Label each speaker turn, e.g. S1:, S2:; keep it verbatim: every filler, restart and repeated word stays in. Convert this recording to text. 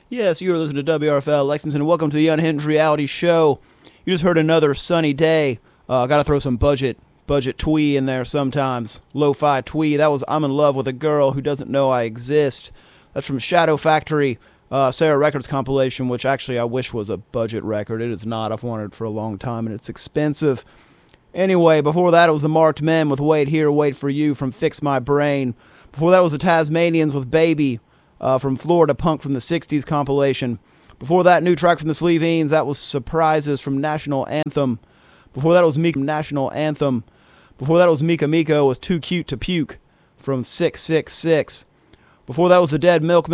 S1: Yes, you are listening to W R F L Lexington, and welcome to the Unhinged Reality Show. You just heard another sunny day. Uh, Got to throw some budget budget twee in there sometimes. Lo-fi twee. That was I'm in Love with a Girl Who Doesn't Know I Exist. That's from Shadow Factory, uh, Sarah Records compilation, which actually I wish was a budget record. It is not. I've wanted it for a long time, and it's expensive. Anyway, before that, it was the Marked Men with Wait Here, Wait For You from Fix My Brain. Before that was the Tasmanians with Baby uh, from Florida Punk from the sixties compilation. Before that, new track from the Sleeveens, that was Surprises from National Anthem. Before that was Mika National Anthem. Before that was Mika Miko with Too Cute to Puke from six six six. Before that was the Dead Milkmen